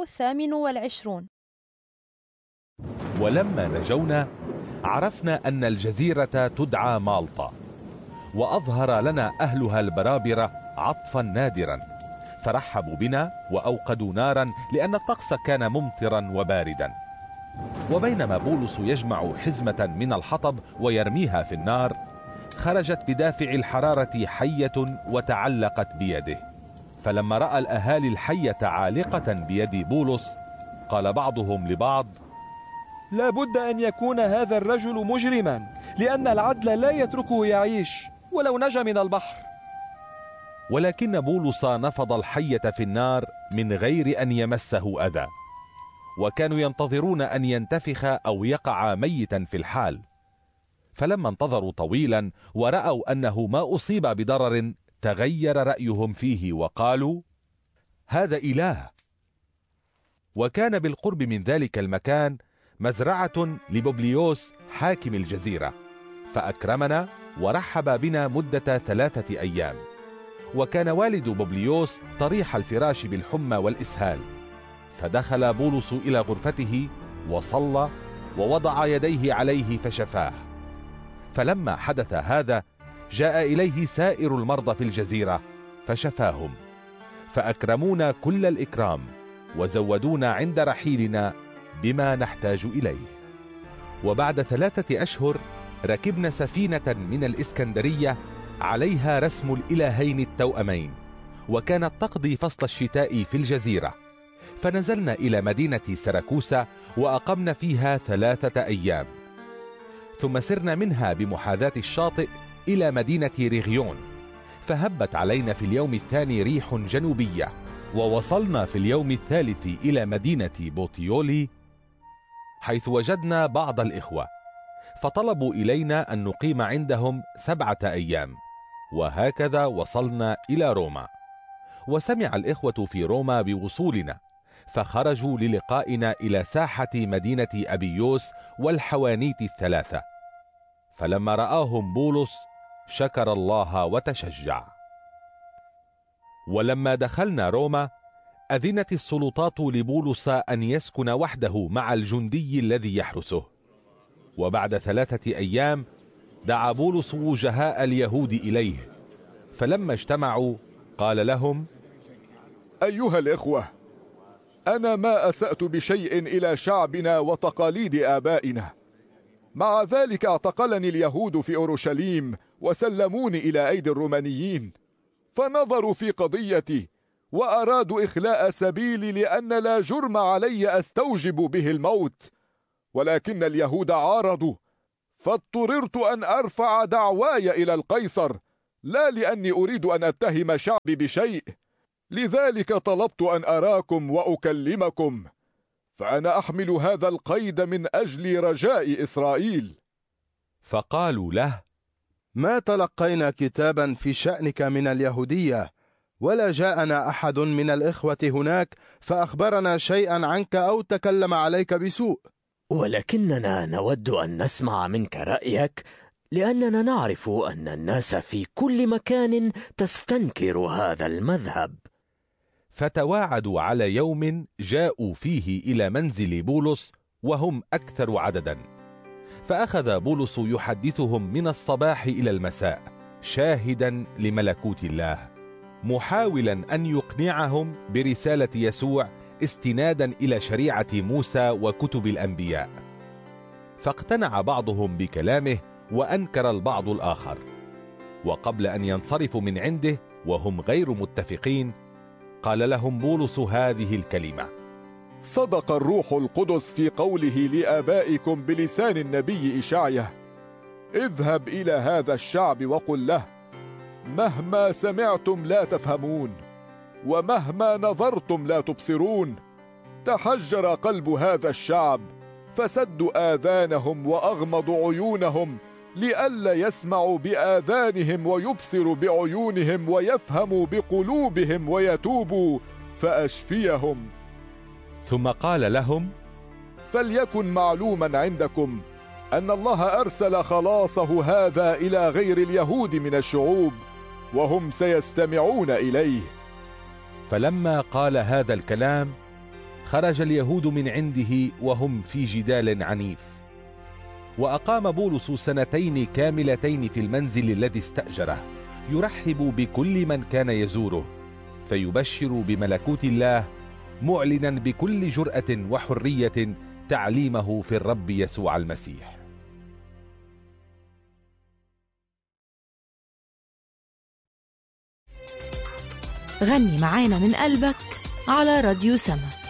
28. ولما نجونا عرفنا أن الجزيرة تدعى مالطا، وأظهر لنا أهلها البرابرة عطفا نادرا، فرحبوا بنا وأوقدوا نارا لأن الطقس كان ممطرا وباردا. وبينما بولس يجمع حزمة من الحطب ويرميها في النار، خرجت بدافع الحرارة حية وتعلقت بيده. فلما رأى الأهالي الحية عالقة بيد بولس، قال بعضهم لبعض: لا بد أن يكون هذا الرجل مجرما، لأن العدل لا يتركه يعيش ولو نجا من البحر. ولكن بولس نفض الحية في النار من غير أن يمسه أذى، وكانوا ينتظرون أن ينتفخ أو يقع ميتا في الحال. فلما انتظروا طويلا ورأوا أنه ما أصيب بضرر، تغير رأيهم فيه وقالوا: هذا إله. وكان بالقرب من ذلك المكان مزرعة لبوبليوس حاكم الجزيرة، فأكرمنا ورحب بنا مدة 3 أيام. وكان والد بوبليوس طريح الفراش بالحمى والإسهال، فدخل بولس إلى غرفته وصلى ووضع يديه عليه فشفاه. فلما حدث هذا جاء إليه سائر المرضى في الجزيرة فشفاهم، فأكرمونا كل الإكرام وزودونا عند رحيلنا بما نحتاج إليه. وبعد 3 أشهر ركبنا سفينة من الإسكندرية عليها رسم الإلهين التوأمين، وكانت تقضي فصل الشتاء في الجزيرة. فنزلنا إلى مدينة سراكوسا وأقمنا فيها 3 أيام، ثم سرنا منها بمحاذاة الشاطئ إلى مدينة ريغيون. فهبت علينا في اليوم الثاني ريح جنوبية، ووصلنا في اليوم الثالث إلى مدينة بوتيولي، حيث وجدنا بعض الإخوة، فطلبوا إلينا أن نقيم عندهم 7 أيام، وهكذا وصلنا إلى روما. وسمع الإخوة في روما بوصولنا، فخرجوا للقائنا إلى ساحة مدينة أبيوس والحوانيت 3. فلما رآهم بولس شكر الله وتشجع. ولما دخلنا روما أذنت السلطات لبولس أن يسكن وحده مع الجندي الذي يحرسه. وبعد 3 أيام دعا بولس وجهاء اليهود إليه، فلما اجتمعوا قال لهم: أيها الإخوة، أنا ما أسأت بشيء إلى شعبنا وتقاليد آبائنا. مع ذلك اعتقلني اليهود في أورشليم وسلموني إلى أيدي الرومانيين، فنظروا في قضيتي وأرادوا إخلاء سبيلي، لأن لا جرم علي أستوجب به الموت. ولكن اليهود عارضوا، فاضطررت أن أرفع دعواي إلى القيصر، لا لأني أريد أن أتهم شعبي بشيء. لذلك طلبت أن أراكم وأكلمكم، فأنا أحمل هذا القيد من أجل رجاء إسرائيل. فقالوا له: ما تلقينا كتابا في شأنك من اليهودية، ولا جاءنا أحد من الإخوة هناك فأخبرنا شيئا عنك أو تكلم عليك بسوء. ولكننا نود أن نسمع منك رأيك، لأننا نعرف أن الناس في كل مكان تستنكر هذا المذهب. فتواعدوا على يوم جاءوا فيه إلى منزل بولس وهم أكثر عددا. فأخذ بولس يحدثهم من الصباح إلى المساء، شاهدا لملكوت الله، محاولا أن يقنعهم برسالة يسوع استنادا إلى شريعة موسى وكتب الأنبياء. فاقتنع بعضهم بكلامه وأنكر البعض الآخر. وقبل أن ينصرفوا من عنده وهم غير متفقين، قال لهم بولس هذه الكلمة: صدق الروح القدس في قوله لآبائكم بلسان النبي إشعيا: اذهب إلى هذا الشعب وقل له: مهما سمعتم لا تفهمون، ومهما نظرتم لا تبصرون. تحجر قلب هذا الشعب، فسدوا آذانهم وأغمضوا عيونهم، لئلا يسمعوا بآذانهم ويبصروا بعيونهم ويفهموا بقلوبهم ويتوبوا فأشفيهم. ثم قال لهم: فليكن معلوما عندكم أن الله أرسل خلاصه هذا إلى غير اليهود من الشعوب، وهم سيستمعون إليه. فلما قال هذا الكلام خرج اليهود من عنده وهم في جدال عنيف. وأقام بولس 2 كاملتين في المنزل الذي استأجره، يرحب بكل من كان يزوره، فيبشر بملكوت الله، معلنا بكل جرأة وحرية تعليمه في الرب يسوع المسيح. غني معانا من قلبك على راديو سما.